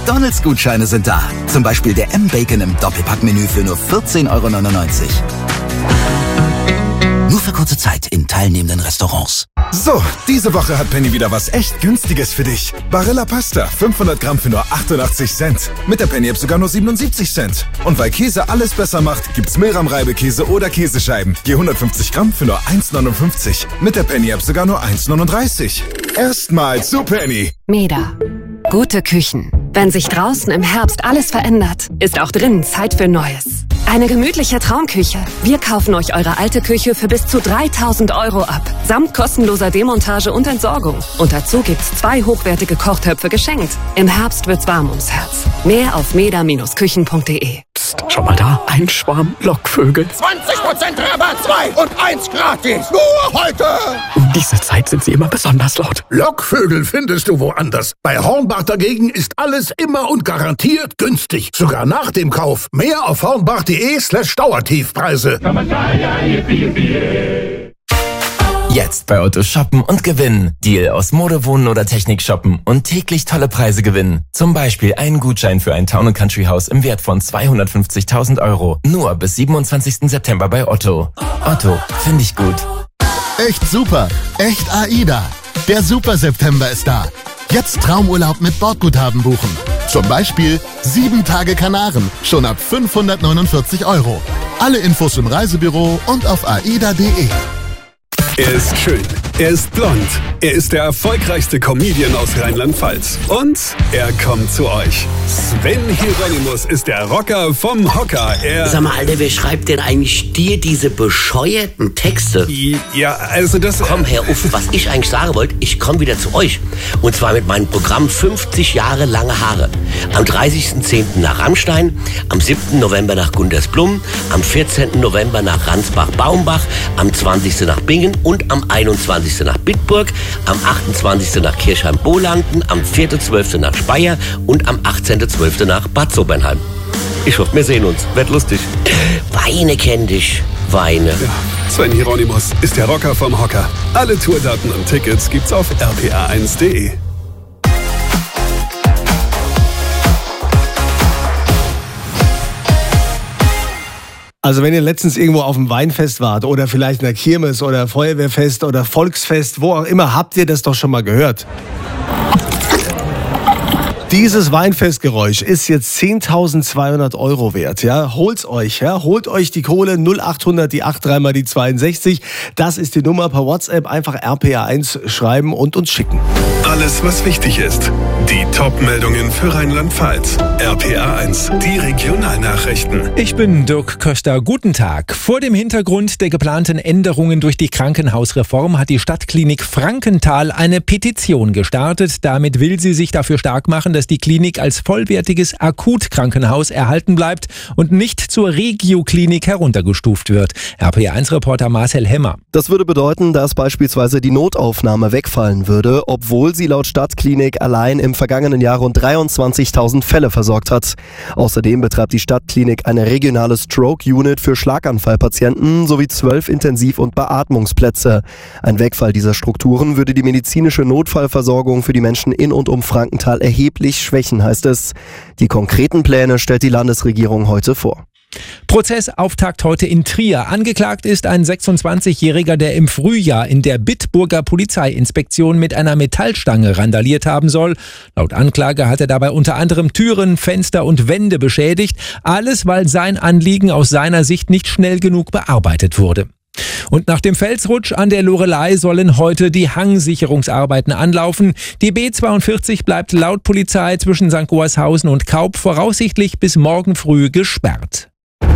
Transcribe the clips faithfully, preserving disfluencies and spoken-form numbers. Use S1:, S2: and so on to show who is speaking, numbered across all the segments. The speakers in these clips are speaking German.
S1: McDonald's-Gutscheine sind da. Zum Beispiel der M-Bacon im Doppelpackmenü für nur vierzehn Euro neunundneunzig. Nur für kurze Zeit in teilnehmenden Restaurants.
S2: So, diese Woche hat Penny wieder was echt Günstiges für dich. Barilla Pasta, fünfhundert Gramm für nur achtundachtzig Cent. Mit der Penny-App sogar nur siebenundsiebzig Cent. Und weil Käse alles besser macht, gibt's Milram-Reibekäse oder Käsescheiben. Je hundertfünfzig Gramm für nur eins neunundfünfzig. Mit der Penny-App sogar nur eins neununddreißig. Erstmal zu Penny.
S3: Meda. Gute Küchen. Wenn sich draußen im Herbst alles verändert, ist auch drinnen Zeit für Neues. Eine gemütliche Traumküche. Wir kaufen euch eure alte Küche für bis zu dreitausend Euro ab. Samt kostenloser Demontage und Entsorgung. Und dazu gibt's zwei hochwertige Kochtöpfe geschenkt. Im Herbst wird's warm ums Herz. Mehr auf meda Bindestrich küchen punkt de.
S4: Psst, schau mal da. Ein Schwarm Lockvögel.
S5: zwanzig Prozent Rabatt, zwei und eins gratis. Nur heute.
S4: Um diese Zeit sind sie immer besonders laut.
S5: Lockvögel findest du woanders. Bei Hornbach dagegen ist alles immer und garantiert günstig. Sogar nach dem Kauf. Mehr auf hornbach.de slash Dauertiefpreise.
S6: Jetzt bei Otto shoppen und gewinnen. Deal aus Mode, Wohnen oder Technik shoppen und täglich tolle Preise gewinnen. Zum Beispiel einen Gutschein für ein Town and Country Haus im Wert von zweihundertfünfzigtausend Euro. Nur bis siebenundzwanzigsten September bei Otto. Otto, finde ich gut.
S7: Echt super. Echt AIDA. Der Super September ist da. Jetzt Traumurlaub mit Bordguthaben buchen. Zum Beispiel sieben Tage Kanaren, schon ab fünfhundertneunundvierzig Euro. Alle Infos im Reisebüro und auf aida punkt de.
S8: Er ist schön, er ist blond, er ist der erfolgreichste Comedian aus Rheinland-Pfalz. Und er kommt zu euch. Sven Hieronymus ist der Rocker vom Hocker. Er
S9: Sag mal, Alter, wer schreibt denn eigentlich dir diese bescheuerten Texte?
S8: Ja, also das...
S9: Komm, Herr Uff, was ich eigentlich sagen wollte, ich komme wieder zu euch. Und zwar mit meinem Programm fünfzig Jahre lange Haare. Am dreißigsten zehnten nach Rammstein, am siebten November nach Gundersblum, am vierzehnten November nach Ransbach-Baumbach, am zwanzigsten nach Bingen und am einundzwanzigsten nach Bitburg, am achtundzwanzigsten nach Kirchheim-Bolanden, am vierten zwölften nach Speyer und am achtzehnten zwölften nach Bad Sobernheim. Ich hoffe, wir sehen uns. Wird lustig. Weine kenn dich. Weine.
S8: Ja, Sven Hieronymus ist der Rocker vom Hocker. Alle Tourdaten und Tickets gibt's auf r p a eins punkt de.
S10: Also wenn ihr letztens irgendwo auf dem Weinfest wart oder vielleicht in der Kirmes oder Feuerwehrfest oder Volksfest, wo auch immer, habt ihr das doch schon mal gehört. Dieses Weinfestgeräusch ist jetzt zehntausendzweihundert Euro wert. Ja? Holt's euch, ja? Holt euch die Kohle null achthundert, die drei mal die zweiundsechzig. Das ist die Nummer per WhatsApp. Einfach R P A eins schreiben und uns schicken.
S8: Alles, was wichtig ist. Die Top-Meldungen für Rheinland-Pfalz. R P A eins, die Regionalnachrichten.
S11: Ich bin Dirk Köster. Guten Tag. Vor dem Hintergrund der geplanten Änderungen durch die Krankenhausreform hat die Stadtklinik Frankenthal eine Petition gestartet. Damit will sie sich dafür stark machen, dass die Klinik als vollwertiges Akutkrankenhaus erhalten bleibt und nicht zur Regio-Klinik heruntergestuft wird. R P A eins Reporter Marcel Hemmer.
S12: Das würde bedeuten, dass beispielsweise die Notaufnahme wegfallen würde, obwohl sie laut Stadtklinik allein im vergangenen Jahr rund dreiundzwanzigtausend Fälle versorgt hat. Außerdem betreibt die Stadtklinik eine regionale Stroke-Unit für Schlaganfallpatienten sowie zwölf Intensiv- und Beatmungsplätze. Ein Wegfall dieser Strukturen würde die medizinische Notfallversorgung für die Menschen in und um Frankenthal erheblich schwächen, heißt es. Die konkreten Pläne stellt die Landesregierung heute vor.
S11: Prozessauftakt heute in Trier. Angeklagt ist ein sechsundzwanzigjähriger, der im Frühjahr in der Bitburger Polizeiinspektion mit einer Metallstange randaliert haben soll. Laut Anklage hat er dabei unter anderem Türen, Fenster und Wände beschädigt. Alles, weil sein Anliegen aus seiner Sicht nicht schnell genug bearbeitet wurde. Und nach dem Felsrutsch an der Loreley sollen heute die Hangsicherungsarbeiten anlaufen. Die B zweiundvierzig bleibt laut Polizei zwischen Sankt Goarshausen und Kaub voraussichtlich bis morgen früh gesperrt.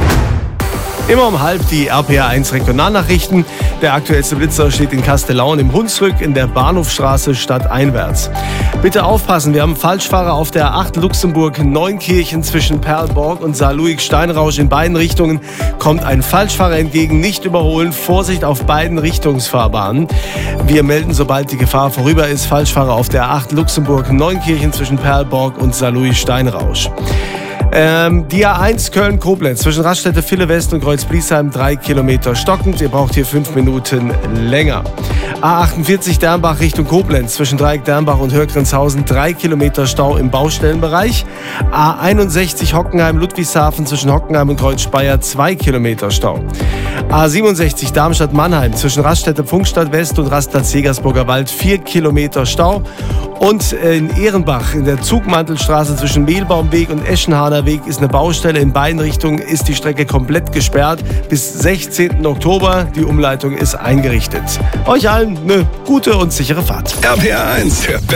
S10: Immer um halb die R P A eins Regionalnachrichten. Der aktuellste Blitzer steht in Kastellaun im Hunsrück in der Bahnhofstraße stadteinwärts. Bitte aufpassen, wir haben Falschfahrer auf der acht Luxemburg-Neunkirchen zwischen Perlborg und Saarlouis-Steinrausch in beiden Richtungen. Kommt ein Falschfahrer entgegen, nicht überholen, Vorsicht auf beiden Richtungsfahrbahnen. Wir melden, sobald die Gefahr vorüber ist, Falschfahrer auf der acht Luxemburg-Neunkirchen zwischen Perlborg und Saarlouis-Steinrausch. Ähm, die A eins Köln-Koblenz zwischen Raststätte Ville West und Kreuz-Bliesheim drei Kilometer stockend. Ihr braucht hier fünf Minuten länger. A achtundvierzig Dernbach Richtung Koblenz zwischen Dreieck Dernbach und Hörgrenzhausen drei Kilometer Stau im Baustellenbereich. A einundsechzig Hockenheim-Ludwigshafen zwischen Hockenheim und Kreuz-Speyer zwei Kilometer Stau. A siebenundsechzig Darmstadt-Mannheim zwischen Raststätte Pfungstadt West und Rastplatz Jägersburger Wald vier Kilometer Stau. Und in Ehrenbach in der Zugmantelstraße zwischen Mehlbaumweg und Eschenhahner Weg ist eine Baustelle. In beiden Richtungen ist die Strecke komplett gesperrt bis sechzehnten Oktober. Die Umleitung ist eingerichtet. Euch allen eine gute und sichere Fahrt.
S8: R P R eins, der